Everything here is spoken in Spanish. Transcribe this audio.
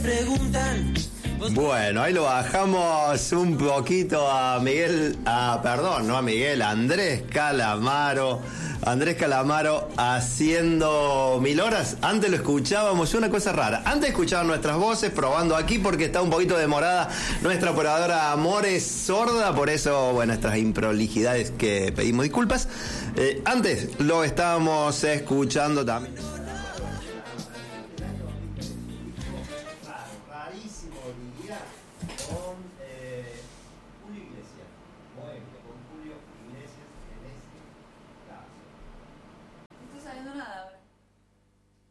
Bueno, ahí lo bajamos un poquito a Miguel, no a Miguel, a Andrés Calamaro. Andrés Calamaro haciendo 1000 horas. Antes lo escuchábamos, una cosa rara. Antes escuchaban nuestras voces, probando aquí porque está un poquito demorada nuestra operadora Amores sorda, por eso, bueno, nuestras improlijidades que pedimos disculpas. Antes lo estábamos escuchando también. Rarísimo día con Julio Iglesias. Muy bien.